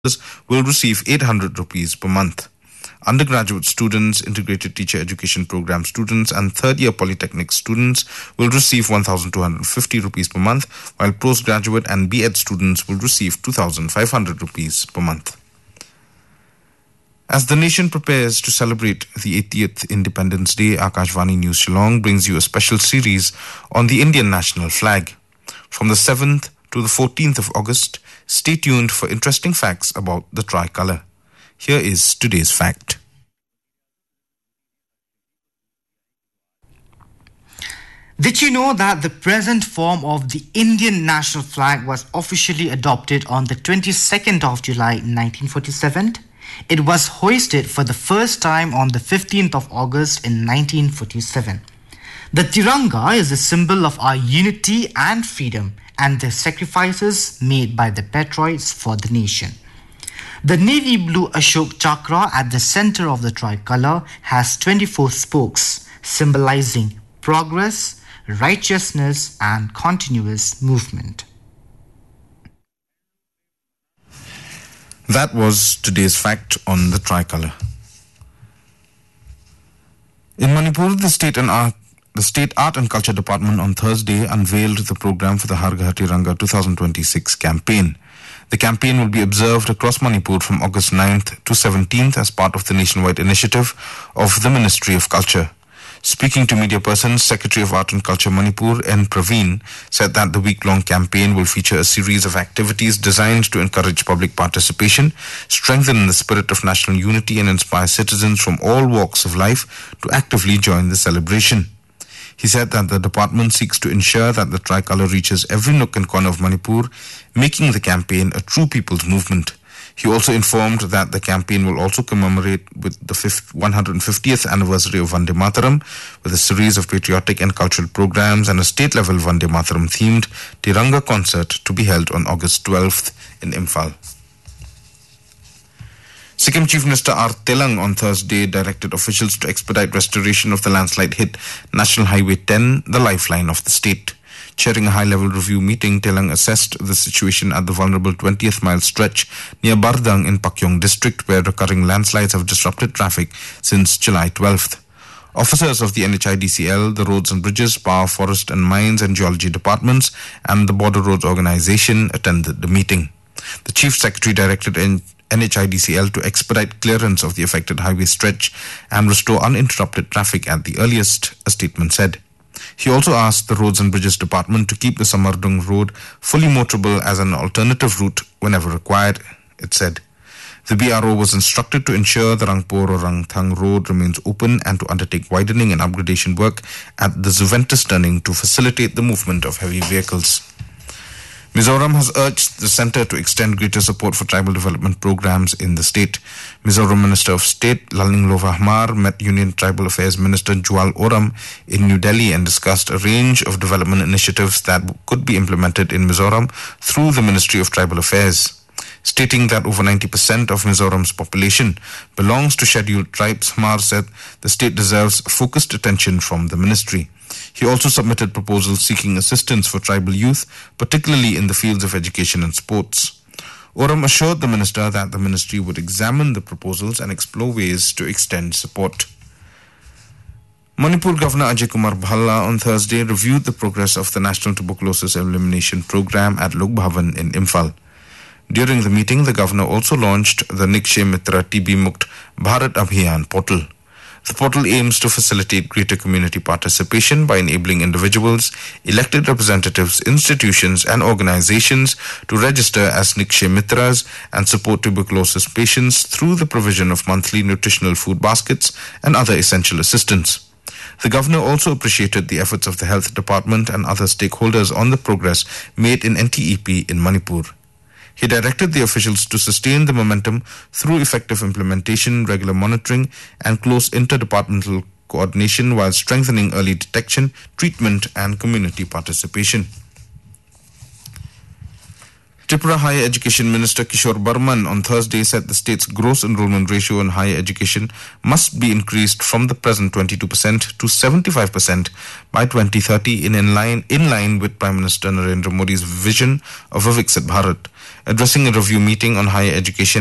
will receive 800 rupees per month. Undergraduate students, integrated teacher education program students, and third-year polytechnic students will receive 1,250 rupees per month, while postgraduate and B.Ed students will receive 2,500 rupees per month. As the nation prepares to celebrate the 80th Independence Day, Akashvani News Shillong brings you a special series on the Indian national flag. From the 7th to the 14th of August, stay tuned for interesting facts about the tricolour. Here is today's fact. Did you know that the present form of the Indian national flag was officially adopted on the 22nd of July 1947? It was hoisted for the first time on the 15th of August in 1947. The Tiranga is a symbol of our unity and freedom and the sacrifices made by the patriots for the nation. The navy blue Ashok Chakra at the center of the tricolour has 24 spokes, symbolizing progress, righteousness, and continuous movement. That was today's fact on the tricolour. In Manipur, the State Art and Culture Department on Thursday unveiled the program for the Har Ghar Tiranga 2026 campaign. The campaign will be observed across Manipur from August 9th to 17th as part of the nationwide initiative of the Ministry of Culture. Speaking to media persons, Secretary of Art and Culture Manipur, N. Praveen, said that the week-long campaign will feature a series of activities designed to encourage public participation, strengthen the spirit of national unity, and inspire citizens from all walks of life to actively join the celebration. He said that the department seeks to ensure that the tricolour reaches every nook and corner of Manipur, making the campaign a true people's movement. He also informed that the campaign will also commemorate with the 150th anniversary of Vande Mataram with a series of patriotic and cultural programs and a state-level Vande Mataram themed Tiranga concert to be held on August 12th in Imphal. Sikkim Chief Minister R. Telang on Thursday directed officials to expedite restoration of the landslide hit National Highway 10, the lifeline of the state. Chairing a high-level review meeting, Telang assessed the situation at the vulnerable 20th mile stretch near Bardang in Pakyong district, where recurring landslides have disrupted traffic since July 12th. Officers of the NHIDCL, the Roads and Bridges, Power, Forest and Mines and Geology departments and the Border Roads Organization attended the meeting. The Chief Secretary directed NHIDCL to expedite clearance of the affected highway stretch and restore uninterrupted traffic at the earliest, a statement said. He also asked the Roads and Bridges Department to keep the Samardung Road fully motorable as an alternative route whenever required, it said. The BRO was instructed to ensure the Rangpur or Rangthang Road remains open and to undertake widening and upgradation work at the Zuventus turning to facilitate the movement of heavy vehicles. Mizoram has urged the centre to extend greater support for tribal development programs in the state. Mizoram Minister of State Lalninglova Hamar met Union Tribal Affairs Minister Jual Oram in New Delhi and discussed a range of development initiatives that could be implemented in Mizoram through the Ministry of Tribal Affairs. Stating that over 90% of Mizoram's population belongs to scheduled tribes, Hamar said the state deserves focused attention from the ministry. He also submitted proposals seeking assistance for tribal youth, particularly in the fields of education and sports. Oram assured the minister that the ministry would examine the proposals and explore ways to extend support. Manipur Governor Ajay Kumar Bhalla on Thursday reviewed the progress of the National Tuberculosis Elimination Program at Lok Bhavan in Imphal. During the meeting, the governor also launched the Nikshay Mitra TB Mukt Bharat Abhiyan portal. The portal aims to facilitate greater community participation by enabling individuals, elected representatives, institutions and organizations to register as Nikshay Mitras and support tuberculosis patients through the provision of monthly nutritional food baskets and other essential assistance. The governor also appreciated the efforts of the health department and other stakeholders on the progress made in NTEP in Manipur. He directed the officials to sustain the momentum through effective implementation, regular monitoring, and close interdepartmental coordination while strengthening early detection, treatment, and community participation. Tripura Higher Education Minister Kishore Burman on Thursday said the state's gross enrollment ratio in higher education must be increased from the present 22% to 75% by 2030 in line with Prime Minister Narendra Modi's vision of a Viksit Bharat. Addressing a review meeting on higher education